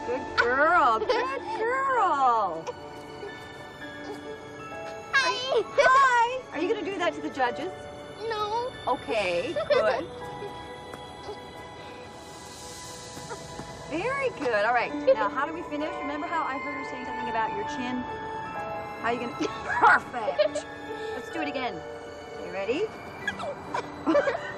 Good girl. Good girl. Hi. Hi. Are you going to do that to the judges? No. Okay, good. Very good. All right. Now, how do we finish? Remember how I heard her saying something about your chin? How are you going to... Perfect. Let's do it again. Okay, ready?